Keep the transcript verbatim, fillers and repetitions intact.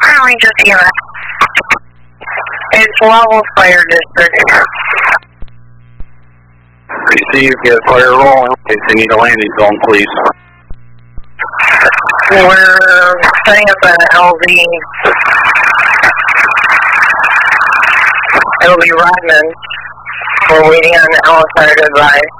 Ranger Sierra. It's Levels Fire District. Receive, get fire rolling. In case you need a landing zone, please. We're setting up an L V. It'll be Rodman. We're waiting on Alice Fire to advise.